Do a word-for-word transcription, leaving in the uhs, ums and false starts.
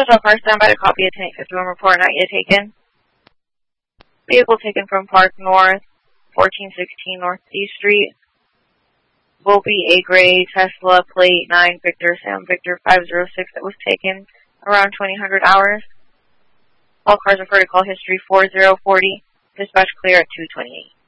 Special car, stand by to copy a tank fifty-one report not yet taken. Vehicle taken from Park North, fourteen sixteen North D Street. Will be a gray Tesla plate nine Victor Sam Victor five zero six that was taken around twenty hundred hours. All cars refer to call history four zero four zero. Dispatch clear at two twenty-eight.